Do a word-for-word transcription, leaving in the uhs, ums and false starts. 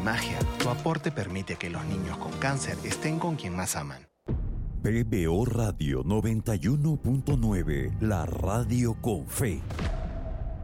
magia, tu aporte permite que los niños con cáncer estén con quien más aman. P B O Radio noventa y uno punto nueve, la radio con fe.